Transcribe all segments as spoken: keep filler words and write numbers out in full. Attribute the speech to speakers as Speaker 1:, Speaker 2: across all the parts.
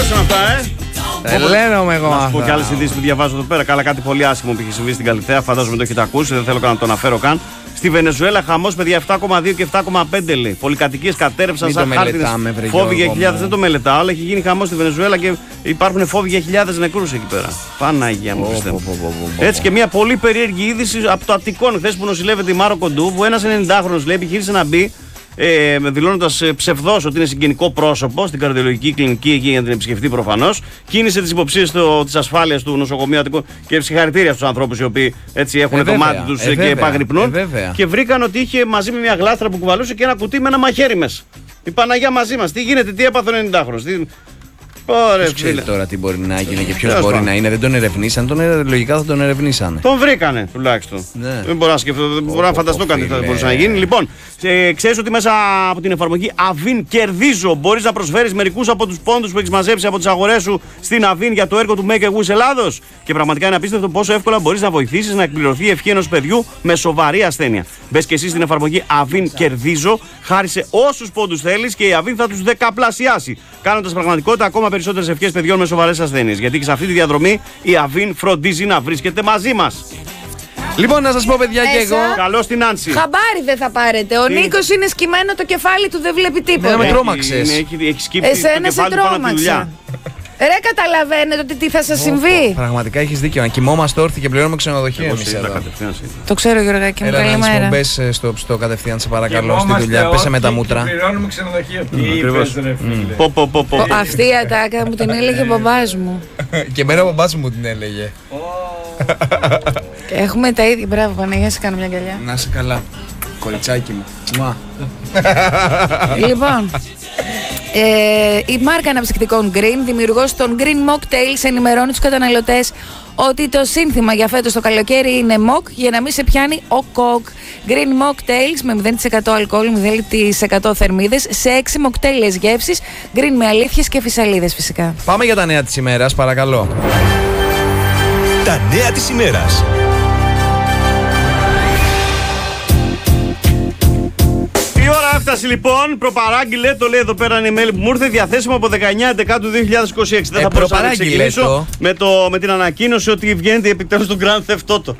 Speaker 1: αρέσουν αυτά, ε!
Speaker 2: Τρελαίνομαι εγώ.
Speaker 1: Να σου πω και άλλες ειδήσεις που διαβάζω εδώ πέρα. Καλά, κάτι πολύ άσχημο που είχε συμβεί στην Καλιθέα. Φαντάζομαι το έχετε ακούσει, δεν θέλω καν να το αναφέρω καν. Στη Βενεζουέλα χαμός, παιδιά, επτά κόμμα δύο και επτά κόμμα πέντε λέει. Πολυκατοικίες κατέρευσαν σαν χάρτινες. Φόβοι για χιλιάδες, δεν το μελετάω, αλλά έχει γίνει χαμός στη Βενεζουέλα και υπάρχουν φόβοι για χιλιάδες νεκρούς εκεί πέρα. Παναγία μου, πιστεύω. Έτσι και μια πολύ περίεργη είδηση από το Αττικόν, χθες που νοσηλεύεται η Μάρο Κοντού, που ένας ενενηντάχρονος λέει επιχείρησε να μπει. Ε, δηλώνοντας ε, ψευδώς ότι είναι συγγενικό πρόσωπο στην καρδιολογική κλινική εκεί για να την επισκεφτεί προφανώς. Κίνησε τις υποψίες της ασφάλειας του νοσοκομείου και συγχαρητήρια στους ανθρώπους οι οποίοι έτσι έχουν ε, το μάτι τους ε, και επαγρυπνούν. Ε, και βρήκαν ότι είχε μαζί με μια γλάστρα που κουβαλούσε και ένα κουτί με ένα μαχαίρι μέσα. Η Παναγιά μαζί μας. Τι γίνεται, τι έπαθε ο ενενηντάχρονος. Τι...
Speaker 2: Ποιος ξέρει τώρα τι μπορεί να γίνει και ποιος μπορεί να είναι. Δεν τον ερευνήσαν, τον ερε... λογικά θα τον ερευνήσανε.
Speaker 1: Τον βρήκανε τουλάχιστον. Ναι. Δεν μπορώ να σκεφτώ, δεν μπορώ να φανταστώ κάτι θα μπορούσε να γίνει. Λοιπόν, ε, ξέρεις ότι μέσα από την εφαρμογή Avin Κερδίζω μπορείς να προσφέρεις μερικούς από τους πόντους που έχεις μαζέψει από τις αγορές σου στην Avin για το έργο του Make a Wish Ελλάδος. Και πραγματικά είναι απίστευτο πόσο εύκολα μπορείς να βοηθήσεις να εκπληρωθεί η ευχή ενός παιδιού με σοβαρή ασθένεια. Μπες και εσύ στην εφαρμογή Avin Κερδίζω, χάρισε όσους πόντους θέλεις και η Avin θα τους δεκαπλασιάσει, κάνοντας πραγματικότητα ακόμα περισσότερες ευχές παιδιών με σοβαρές ασθένειες. Γιατί και σε αυτή τη διαδρομή η Avin φροντίζει να βρίσκεται μαζί μας.
Speaker 2: Λοιπόν, να σας πω, παιδιά, και εγώ.
Speaker 1: Καλώς την Άνση.
Speaker 3: Χαμπάρι δεν θα πάρετε. Ο Νίκος είναι σκυμμένο, το κεφάλι του δεν βλέπει τίποτα.
Speaker 2: Δεν με τρόμαξες.
Speaker 1: Έχει, έχει σκύψει
Speaker 3: Εσένα
Speaker 1: το κεφάλι
Speaker 3: σε τρόμαξα. Ρε, καταλαβαίνετε ότι τι θα σας συμβεί.
Speaker 2: Πραγματικά έχεις δίκιο. Να κοιμόμαστε όρθιοι και πληρώνουμε ξενοδοχείο.
Speaker 3: Το ξέρω, Γιωργάκη μου.
Speaker 2: Καλημέρα. Έλα, μπες στο, στο κατευθείαν, σε παρακαλώ, στη δουλειά. Πέσε με τα μούτρα.
Speaker 4: Πληρώνουμε ξενοδοχείο. Τι είπες, ρε
Speaker 1: φίλε.
Speaker 3: Αυτή η ατάκα μου την έλεγε ο μπαμπάς μου.
Speaker 2: Και εμένα ο μπαμπάς μου την έλεγε.
Speaker 3: Έχουμε τα ίδια. Μπράβο, Παναγία, σε κάνω μια αγκαλιά.
Speaker 2: Να είσαι καλά. Κοριτσάκι μου. Μα.
Speaker 3: Λοιπόν, ε, η μάρκα αναψυκτικών Green, δημιουργός των Green Mocktails, ενημερώνει τους καταναλωτές ότι το σύνθημα για φέτος το καλοκαίρι είναι Mock για να μην σε πιάνει ο κοκ. Green Mocktails με μηδέν τοις εκατό αλκοόλ, μηδέν τοις εκατό θερμίδες σε έξι μοκτέιλες γεύσεις. Green με αλήθειες και φυσαλίδες φυσικά.
Speaker 2: Πάμε για τα νέα της ημέρας, παρακαλώ.
Speaker 5: Τα νέα της ημέρας.
Speaker 1: Η ώρα έφτασε λοιπόν, προπαράγγειλε, το λέει εδώ πέρα είναι email που μου ήρθε, διαθέσιμο από δεκαεννιά Δεκάτου δύο χιλιάδες είκοσι έξι. Δεν
Speaker 2: ε,
Speaker 1: θα μπορούσα να ξεκινήσω με, το, με την ανακοίνωση ότι βγαίνει επιτέλους του Grand Theft Auto.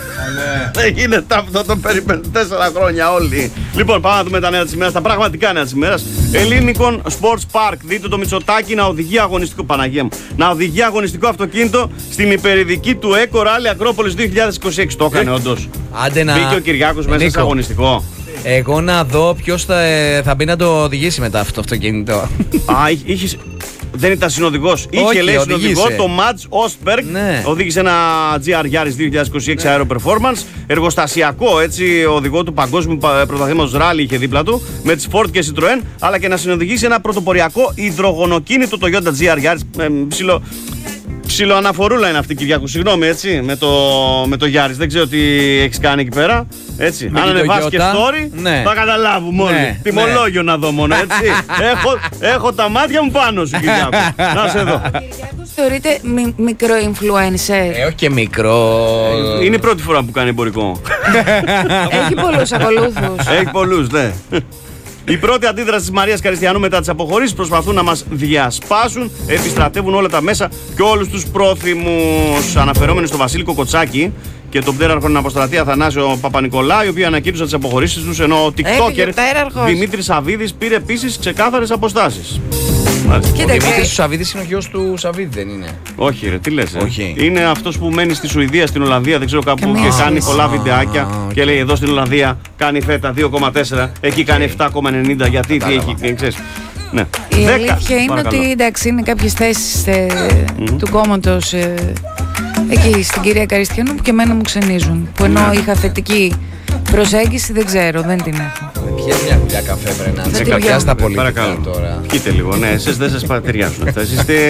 Speaker 1: Δεν γίνεται αυτό, το περιμένουν τέσσερα χρόνια όλοι. Λοιπόν, πάμε να δούμε τα νέα της ημέρας, τα πραγματικά νέα της ημέρας. Ελληνικών Sports Park. Δείτε το Μητσοτάκη να οδηγεί αγωνιστικό, Παναγία μου, να οδηγεί αγωνιστικό αυτοκίνητο στην υπερηδική του Eco Rally Ακρόπολης δύο χιλιάδες είκοσι έξι. Το έκανε όντως. Μπήκε ο Κυριάκος μέσα σε αγωνιστικό.
Speaker 2: Εγώ να δω ποιος θα, θα μπει να το οδηγήσει μετά αυτό το αυτοκίνητο.
Speaker 1: Α, είχες... δεν ήταν συνοδηγός. Είχε λέει συνοδηγό το Μάτς Όσπεργκ.
Speaker 2: Ναι.
Speaker 1: Οδήγησε ένα τζι αρ Yaris δύο χιλιάδες είκοσι έξι Aero Performance. Εργοστασιακό, έτσι, οδηγό του παγκόσμιου πρωταθλήματος ράλι είχε δίπλα του. Με τις Ford και Citroën. Αλλά και να συνοδηγήσει ένα πρωτοποριακό υδρογονοκίνητο Toyota τζι αρ Yaris. Ε, ψιλο... Ψιλοαναφορούλα είναι αυτή, Κυριάκου, συγγνώμη, έτσι, με το, με το Γιάρης. Δεν ξέρω τι έχεις κάνει εκεί πέρα, έτσι. Με αν ανεβάσεις και story, ναι, θα καταλάβουμε όλοι. Ναι, τιμολόγιο ναι, να δω μόνο, έτσι. έχω, έχω τα μάτια μου πάνω σου, Κυριάκου. Να σε δω.
Speaker 3: Κυριάκος θεωρείται μι, μικρό influencer.
Speaker 2: Ε, όχι και μικρό.
Speaker 1: Είναι η πρώτη φορά που κάνει εμπορικό.
Speaker 3: Έχει πολλούς ακολούθους.
Speaker 1: Έχει πολλούς, ναι. Η πρώτη αντίδραση της Μαρίας Καριστιανού μετά τις αποχωρήσεις, προσπαθούν να μας διασπάσουν, επιστρατεύουν όλα τα μέσα και όλους τους πρόθυμους. Αναφερόμενοι στο Βασίλη Κοκοτσάκη και τον πτέραρχο στην αποστρατή Αθανάσιο Παπα-Νικολάου, οι οποίοι ανακοίνωσαν τις αποχωρήσεις τους, ενώ ο TikToker Δημήτρης Σαββίδης πήρε επίσης ξεκάθαρες αποστάσεις.
Speaker 2: Ο Δημήτρης Σαββίδης είναι ο γιος του Σαββίδη, δεν είναι?
Speaker 1: Όχι, ρε, τι λες?
Speaker 2: Όχι.
Speaker 1: Ε? Είναι αυτός που μένει στη Σουηδία, στην Ολλανδία, δεν ξέρω κάπου, και, και κάνει πολλά βιντεάκια. Ah, okay. Και λέει εδώ στην Ολλανδία κάνει φέτα δύο κόμμα τέσσερα, εκεί κάνει επτά κόμμα ενενήντα. Γιατί, τι έχει, ξέρεις. Ναι.
Speaker 3: Η δέκα, αλήθεια είναι παρακαλώ. Ότι εντάξει, είναι κάποιες θέσεις ε, mm-hmm. του κόμματος ε, εκεί στην κυρία Καριστιανού που και εμένα μου ξενίζουν. Που ενώ είχα θετική προσέγγιση, δεν ξέρω, δεν την έχω.
Speaker 2: Πιες μια γουλιά καφέ πρέπει να είναι. Κάποια στα πολιτικά τώρα.
Speaker 1: Κοίτα λίγο, ναι, εσείς δεν σας πατεριάζουν αυτά. Εσείς είστε...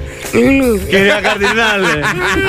Speaker 1: Κυρία Καρδινάλε.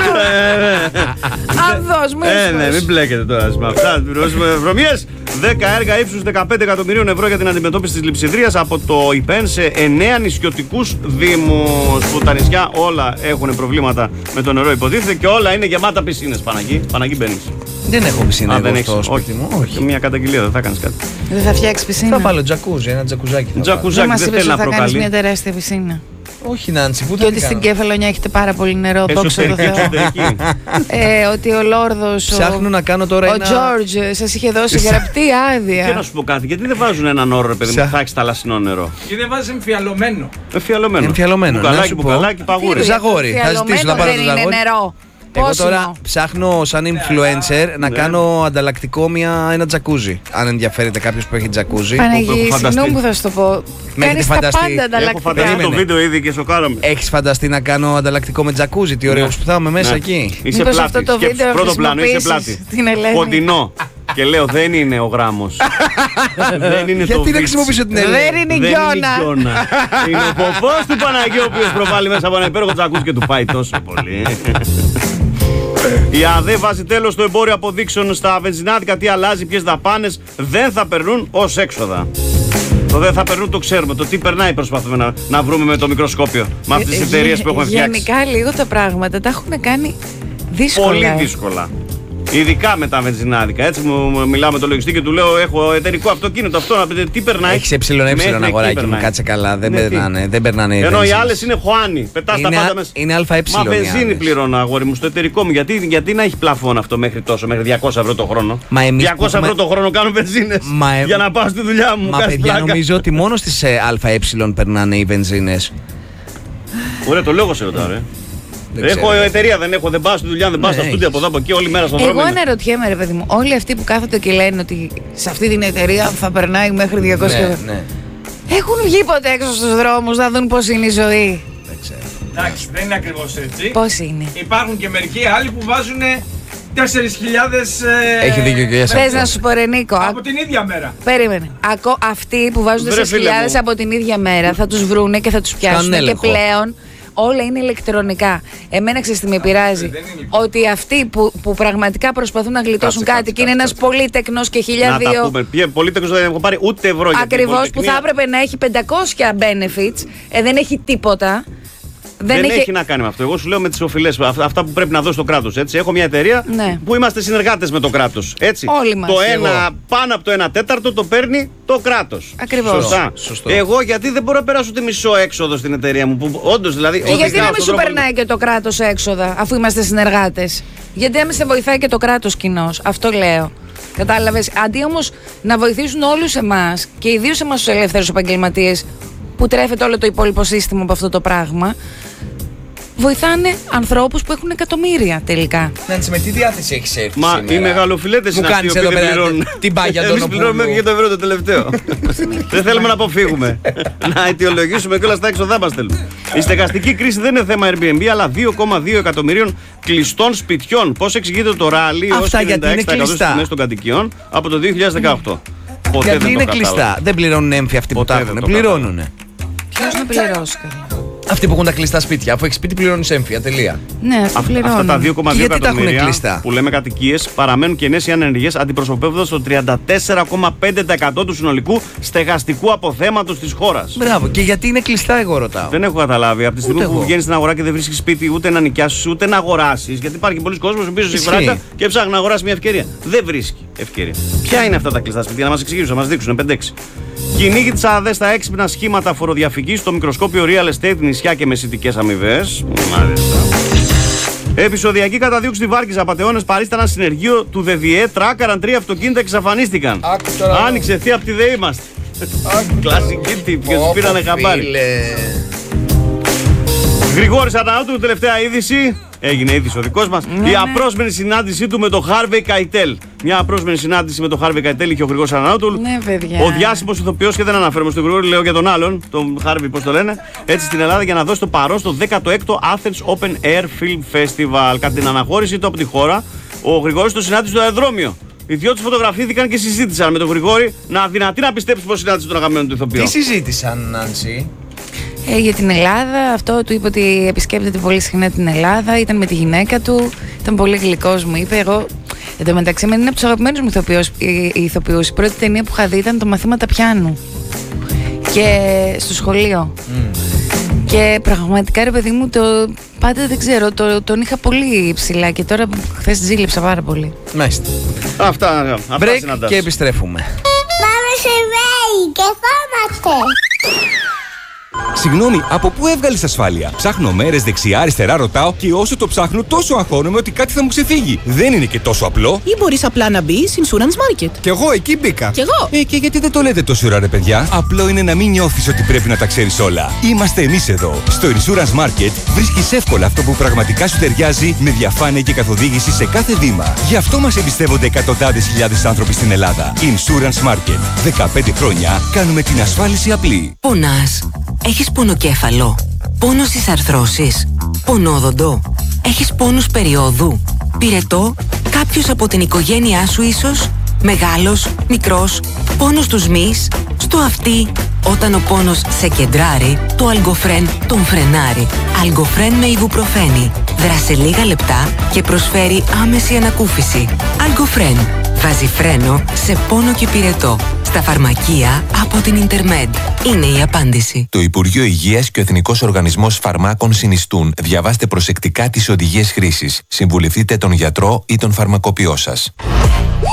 Speaker 3: Αδός μου
Speaker 1: Ε, ναι, μην μπλέκετε τώρα με αυτά. Βρωμιές. δέκα έργα ύψους δεκαπέντε εκατομμυρίων ευρώ για την αντιμετώπιση της λειψιδρίας από το ΙΠΕΝ σε εννέα νησιωτικούς δήμους. Που τα νησιά όλα έχουν προβλήματα με το νερό, υποτίθεται, και όλα είναι γεμάτα πισίνες. Παναγί, Παναγί μπαίνεις.
Speaker 2: Δεν έχω πισίνα.
Speaker 1: Α,
Speaker 2: εγώ
Speaker 1: δεν
Speaker 2: στο
Speaker 1: έχεις,
Speaker 2: σπίτι μου.
Speaker 1: Όχι. Μια καταγγελία, δεν θα κάνεις κάτι.
Speaker 3: Δεν θα φτιάξει πισίνα.
Speaker 2: Θα βάλω τζακούζι, ένα τζακουζάκι.
Speaker 3: Δεν μας είπες ότι θα κάνεις μια τεράστια πισίνα.
Speaker 2: Όχι, Νάντσι, πού
Speaker 3: Και
Speaker 2: θα
Speaker 3: ότι στην Κεφαλονιά έχετε πάρα πολύ νερό, δόξα τω Θεώ. ε, ότι ο Λόρδος,
Speaker 2: ψάχνω
Speaker 3: ο,
Speaker 2: να κάνω τώρα
Speaker 3: ο
Speaker 2: ένα...
Speaker 3: George σας είχε δώσει γραπτή άδεια.
Speaker 1: Και να σου πω κάτι, γιατί δεν βάζουν έναν όρο, ρε παιδί μου, θα έχεις θαλασσινό νερό.
Speaker 4: Και δεν βάζεις εμφιαλωμένο.
Speaker 1: Εμφιαλωμένο.
Speaker 2: Εμφιαλωμένο.
Speaker 1: Μπουκαλάκι, μπουκαλάκι, παγούρι.
Speaker 2: Ζαγόρι, θα ζητήσω να πάρω το ζαγόρι.
Speaker 3: Δεν είναι νερό.
Speaker 2: Εγώ
Speaker 3: Πόσιμο.
Speaker 2: τώρα ψάχνω σαν influencer να
Speaker 1: Ναι.
Speaker 2: κάνω ανταλλακτικό μια, ένα τζακούζι. Αν ενδιαφέρεται κάποιος που έχει τζακούζι.
Speaker 3: Παναγί,
Speaker 1: φανταστεί.
Speaker 3: συγγνώμη που θα σου το πω.
Speaker 2: Με έχετε
Speaker 3: Κάνεις τα
Speaker 2: φανταστεί.
Speaker 3: πάντα
Speaker 1: Έχω
Speaker 3: ανταλλακτικά.
Speaker 1: φανταστεί το
Speaker 2: Περίμενε.
Speaker 1: βίντεο ήδη και σοκάραμε.
Speaker 2: Έχεις φανταστεί να κάνω ανταλλακτικό με τζακούζι? Τι ωραίο
Speaker 1: Ναι.
Speaker 2: που θα είμαι μέσα
Speaker 1: Ναι.
Speaker 2: εκεί.
Speaker 1: Είσαι
Speaker 3: Μήπως
Speaker 1: πλάτη.
Speaker 3: αυτό το
Speaker 1: Σκέψου,
Speaker 3: βίντεο
Speaker 1: πρώτο πλάνο, είσαι
Speaker 3: χρησιμοποιήσεις
Speaker 1: πλάτη.
Speaker 3: την Ελένη.
Speaker 1: Κοντινό. Και λέω δεν είναι ο γράμμος. Δεν είναι το
Speaker 2: Γιατί να
Speaker 1: βίτσο.
Speaker 2: χρησιμοποιήσω την
Speaker 3: Δεν
Speaker 2: Ελένη?
Speaker 3: είναι η
Speaker 1: Δεν
Speaker 3: Γιώνα.
Speaker 1: είναι η Γιώνα. Είναι ο ποπός του Παναγιώου, ο οποίος προβάλλει μέσα από ένα υπέροχο τζακούζι και του πάει τόσο πολύ. Η ΑΔΕ βάζει τέλος στο εμπόριο αποδείξεων στα βενζινάδικα. Τι αλλάζει, ποιες δαπάνες δεν θα περνούν ως έξοδα. Το δεν θα περνούν το ξέρουμε. Το τι περνάει προσπαθούμε να, να βρούμε με το μικροσκόπιο. Με αυτές τις
Speaker 3: Ε,
Speaker 1: εταιρείες που έχουμε φτιάξει.
Speaker 3: Γενικά λίγο τα πράγματα τα έχουν κάνει δύσκολα.
Speaker 1: Πολύ δύσκολα. Ειδικά με τα βενζινάδικα. Έτσι μου μου μιλάω με το λογιστή και του λέω: έχω εταιρικό αυτοκίνητο. Αυτό να πείτε τι περνάει.
Speaker 2: Έχεις ε
Speaker 1: Μέχρι εκεί
Speaker 2: αγοράκι μου,
Speaker 1: περνάει.
Speaker 2: κάτσε καλά. Δεν
Speaker 1: Ναι, τι.
Speaker 2: περνάνε, δεν περνάνε οι
Speaker 1: Ενώ οι
Speaker 2: βενζίνες.
Speaker 1: άλλες είναι χωάνι. Πετάς τα
Speaker 2: Είναι
Speaker 1: πάντα
Speaker 2: α-
Speaker 1: μέσα.
Speaker 2: είναι ΑΕ
Speaker 1: Μα
Speaker 2: οι
Speaker 1: βενζίνη
Speaker 2: άλλες.
Speaker 1: πληρώνω, αγόρι μου, στο εταιρικό μου. Γιατί, γιατί να έχει πλαφόν αυτό μέχρι τόσο, μέχρι διακόσια ευρώ το χρόνο.
Speaker 2: Μα εμείς που
Speaker 1: διακόσια
Speaker 2: έχουμε-
Speaker 1: ευρώ το χρόνο κάνω βενζίνες
Speaker 2: Μα ε-
Speaker 1: για να πάω στη δουλειά μου.
Speaker 2: Μα
Speaker 1: κάνεις
Speaker 2: παιδιά,
Speaker 1: πλάκα.
Speaker 2: νομίζω ότι μόνο στις ε, ΑΕ περνάνε οι βενζίνες.
Speaker 1: Ωραία, το λέω εγώ σε ρωτάω, ρε.
Speaker 2: Δεν
Speaker 1: Έχω
Speaker 2: ξέρω.
Speaker 1: εταιρεία, δεν έχω, δεν πάω στη δουλειά, δεν πάω
Speaker 2: Ναι,
Speaker 1: στα στούντια από εδώ από εκεί, όλη μέρα στον δρόμο.
Speaker 3: Εγώ
Speaker 1: είμαι.
Speaker 3: αναρωτιέμαι, ρε παιδί μου, όλοι αυτοί που κάθονται και λένε ότι σε αυτή την εταιρεία θα περνάει μέχρι διακόσια ευρώ.
Speaker 2: Ναι, ναι.
Speaker 3: Έχουν βγει ποτέ έξω στους δρόμους να δουν πώς είναι η ζωή?
Speaker 2: Δεν ξέρω.
Speaker 4: Εντάξει, δεν είναι ακριβώς έτσι.
Speaker 3: Πώς είναι?
Speaker 4: Υπάρχουν και μερικοί άλλοι που βάζουν τέσσερις χιλιάδες ε,
Speaker 2: Έχει δίκιο και
Speaker 3: Θες να σου πω, ρε Νίκο,
Speaker 4: από την ίδια μέρα.
Speaker 3: περίμενε. Ακό, αυτοί που βάζουν
Speaker 1: Βρε,
Speaker 3: τέσσερις
Speaker 1: φίλε
Speaker 3: χιλιάδες
Speaker 1: μου.
Speaker 3: από την ίδια μέρα θα τους βρούνε και θα τους πιάσουν.
Speaker 2: Κάνουν
Speaker 3: Και
Speaker 2: έλεγχο.
Speaker 3: πλέον όλα είναι ηλεκτρονικά. Εμένα ξέρεις τι με πειράζει?
Speaker 4: δεν είναι.
Speaker 3: Ότι αυτοί που, που πραγματικά προσπαθούν να γλιτώσουν
Speaker 1: Κάτσε,
Speaker 3: κάτι
Speaker 1: κάτσε,
Speaker 3: και είναι
Speaker 1: κάτσε,
Speaker 3: ένας πολύτεκνος και
Speaker 1: Να
Speaker 3: χίλια
Speaker 1: τα
Speaker 3: δύο.
Speaker 1: πούμε. Ποιο- Πολύτεκνος δεν έχω πάρει ούτε ευρώ για την
Speaker 3: Ακριβώς, που
Speaker 1: πολυτεχνία.
Speaker 3: θα έπρεπε να έχει πεντακόσια benefits, ε, δεν έχει τίποτα.
Speaker 1: Δεν,
Speaker 3: έχει...
Speaker 1: έχει να κάνει με αυτό. Εγώ σου λέω με τις οφειλές, αυ- αυτά που πρέπει να δώσει το κράτος. Έτσι. Έχω μια εταιρεία
Speaker 3: Ναι.
Speaker 1: που είμαστε συνεργάτες με το κράτος. Έτσι.
Speaker 3: Όλοι μας.
Speaker 1: Το
Speaker 3: Και
Speaker 1: ένα,
Speaker 2: εγώ.
Speaker 1: πάνω από το ένα τέταρτο το παίρνει το κράτος.
Speaker 3: Ακριβώς.
Speaker 1: Σωστά.
Speaker 2: Σωστό.
Speaker 1: Εγώ γιατί δεν μπορώ να περάσω ούτε μισό έξοδο στην εταιρεία μου. Που όντως δηλαδή.
Speaker 3: Και γιατί
Speaker 1: οδηγάω
Speaker 3: να μην
Speaker 1: στον
Speaker 3: σου
Speaker 1: δρόμο-
Speaker 3: περνάει και το κράτος έξοδα, αφού είμαστε συνεργάτες? Γιατί να μην σε βοηθάει και το κράτος κοινώς? Αυτό λέω. Κατάλαβες? Αντί όμως να βοηθήσουν όλους εμάς και ιδίως εμάς τους ελεύθερους επαγγελματίες που τρέφεται όλο το υπόλοιπο σύστημα από αυτό το πράγμα, βοηθάνε ανθρώπους που έχουν εκατομμύρια τελικά.
Speaker 2: Νάντσι, με τι διάθεση έχεις έρθει
Speaker 1: Μα
Speaker 2: σήμερα?
Speaker 1: οι μεγαλοφιλέτες
Speaker 2: Μου
Speaker 1: είναι αυτοί
Speaker 2: κάνεις
Speaker 1: οι οποίοι
Speaker 2: εδώ
Speaker 1: δεν
Speaker 2: πέρα
Speaker 1: πληρώνουν.
Speaker 2: την πάγια των
Speaker 1: Εμείς πληρώνουμε
Speaker 2: Οπούλου.
Speaker 1: και το ευρώ το τελευταίο. Δεν θέλουμε να αποφύγουμε. Να αιτιολογήσουμε και όλα στα έξοδά μας θέλουμε. Η στεγαστική κρίση δεν είναι θέμα Airbnb, αλλά δύο κόμμα δύο εκατομμυρίων κλειστών σπιτιών. Πώς εξηγείται το ράλι ως
Speaker 2: Αυτά γιατί
Speaker 1: ενενήντα έξι τοις εκατό
Speaker 2: είναι
Speaker 1: στις
Speaker 2: κλειστά.
Speaker 1: τιμές των κατοικιών από το δύο χιλιάδες δεκαοκτώ. Ποτέ
Speaker 2: Γιατί
Speaker 1: δεν
Speaker 2: είναι
Speaker 1: το
Speaker 2: κλειστά.
Speaker 1: κατάλαβα.
Speaker 2: Δεν πληρώνουν έμφυα αυτοί που
Speaker 1: Ποτέ
Speaker 2: τα
Speaker 1: δεν
Speaker 2: έχουν.
Speaker 1: το
Speaker 2: Πληρώνουν.
Speaker 3: Ποιος να πληρώσει? καλά?
Speaker 2: Αυτοί που έχουν τα κλειστά σπίτια. Αφού έχει σπίτι, πληρώνει έμφυα. Τελεία.
Speaker 3: Ναι, αυτό
Speaker 1: Αυ-
Speaker 3: πληρώνουν.
Speaker 1: Αυτά τα δύο κόμμα δύο
Speaker 2: Γιατί τα έχουν
Speaker 1: εκατομμύρια
Speaker 2: κλειστά?
Speaker 1: που λέμε κατοικίες παραμένουν κενές ή ανενεργές, αντιπροσωπεύοντας το τριάντα τέσσερα κόμμα πέντε τοις εκατό του συνολικού στεγαστικού αποθέματος της χώρας.
Speaker 2: Μπράβο. Και γιατί είναι κλειστά, εγώ ρωτάω.
Speaker 1: Δεν έχω καταλάβει. Από τη στιγμή
Speaker 2: Ούτε
Speaker 1: που
Speaker 2: εγώ.
Speaker 1: βγαίνει στην αγορά και δεν βρίσκει σπίτι ούτε να νοικιάσει ούτε να αγοράσει. Γιατί υπάρχει πολλοί κόσμος που πίσω στη
Speaker 2: Ισχύει.
Speaker 1: φράγκα και ψάχνει να αγοράσει μια ευκαιρία. Δεν βρίσκει ευκαιρία. Ποια είναι αυτά τα κλειστά σπίτια, να μας εξηγήσουν, να μας δείξουν πέντε έξι. Κυνήγι τη ΑΔΕ στα έξυπνα σχήματα φοροδιαφυγής στο μικροσκόπιο real estate, νησιά και μεσητικές αμοιβές. Μάλιστα. Επεισοδιακή καταδίωξη στη Βάρκηζα. Απατεώνες παρίσταναν συνεργείο του ΔΔΕ. Τράκαραν τρία αυτοκίνητα και εξαφανίστηκαν.
Speaker 2: Άκου τώρα.
Speaker 1: Άνοιξε θεία από τη ΔΕ είμαστε. Κλασική τύπη και του πήρανε χαμπάρι. Γρηγόρης Αναούτου, τελευταία είδηση. Έγινε είδηση ο δικός μας.
Speaker 3: Ναι,
Speaker 1: Η
Speaker 3: ναι.
Speaker 1: απρόσμενη συνάντησή του με τον Χάρβεϊ Καϊτέλ. Μια απρόσμενη συνάντηση με τον Χάρβεϊ Καϊτέλ είχε ο Γρηγόρης Αναούτου.
Speaker 3: Ναι, παιδιά.
Speaker 1: Ο διάσημος ηθοποιός, και δεν αναφέρομαι στον Γρηγόρη, λέω για τον άλλον, τον Χάρβεϊ, πώς το λένε, έτσι στην Ελλάδα για να δώσει το παρόν στο δέκατο έκτο Athens Open Air Film Festival. Κατά την αναχώρηση του από τη χώρα, ο Γρηγόρης το συνάντησε στο αεροδρόμιο. Οι δυο τους φωτογραφήθηκαν και συζήτησαν με τον Γρηγόρη να αδυνατεί να πιστέψει πως συνάντησε τον αγαπημένο του ηθοποιό.
Speaker 2: Τι συζήτησαν, Νάντσι?
Speaker 3: Ε, για την Ελλάδα, αυτό του είπε ότι επισκέπτεται πολύ συχνά την Ελλάδα. Ήταν με τη γυναίκα του. Ήταν πολύ γλυκός, μου είπε. Εγώ, εν τω μεταξύ, με είναι από τους αγαπημένους μου ηθοποιούς, οι ηθοποιούς. Η πρώτη ταινία που είχα δει ήταν το Μαθήματα Πιάνου. Και στο σχολείο.
Speaker 2: Mm.
Speaker 3: Και πραγματικά, ρε παιδί μου, το, πάντα δεν ξέρω, το, τον είχα πολύ ψηλά και τώρα χθες ζήλεψα πάρα πολύ.
Speaker 2: Μάλιστα.
Speaker 1: Αυτά, αυτά
Speaker 2: Break
Speaker 1: συναντάς.
Speaker 2: και επιστρέφουμε.
Speaker 6: Πάμε σε βέη και φάμαστε.
Speaker 5: Συγγνώμη, από πού έβγαλες ασφάλεια? Ψάχνω μέρες δεξιά-αριστερά, ρωτάω και όσο το ψάχνω τόσο αγχώνομαι ότι κάτι θα μου ξεφύγει. Δεν είναι και τόσο απλό.
Speaker 6: Ή μπορείς απλά να μπεις Insurance Market.
Speaker 5: Κι εγώ εκεί μπήκα.
Speaker 6: Κι εγώ.
Speaker 5: Ε, και γιατί δεν το λέτε τόση ώρα, ρε παιδιά? Απλό είναι να μην νιώθεις ότι πρέπει να τα ξέρεις όλα. Είμαστε εμείς εδώ. Στο Insurance Market βρίσκεις εύκολα αυτό που πραγματικά σου ταιριάζει, με διαφάνεια και καθοδήγηση σε κάθε βήμα. Γι' αυτό μας εμπιστεύονται εκατοντάδες χιλιάδες άνθρωποι στην Ελλάδα. Insurance Market. δεκαπέντε χρόνια κάνουμε την ασφάλιση απλή.
Speaker 7: Πονάς? Έχεις πονοκέφαλο? Πόνο στις αρθρώσεις? Πονόδοντο? Έχεις πόνους περιόδου? Πυρετό? Κάποιος από την οικογένειά σου ίσως? Μεγάλος? Μικρός? Πόνος στους μυς? Στο αυτί? Όταν ο πόνος σε κεντράρει, το Algofren τον φρενάρει. Algofren με ιβουπροφένη. Δράσε λίγα λεπτά και προσφέρει άμεση ανακούφιση. Algofren βάζει φρένο σε πόνο και πυρετό. Στα φαρμακεία από την Intermed. Είναι η απάντηση.
Speaker 8: Το Υπουργείο Υγείας και ο Εθνικός Οργανισμός Φαρμάκων συνιστούν. Διαβάστε προσεκτικά τις οδηγίες χρήσης. Συμβουλευτείτε τον γιατρό ή τον φαρμακοποιό σας.